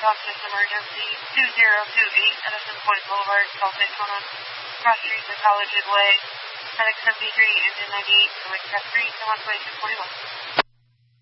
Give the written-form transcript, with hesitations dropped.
Office Emergency 2028 Edison Point Boulevard, South Daytona, cross street to College Way, FedEx 73, engine 98, to Lake Path 3, 12241.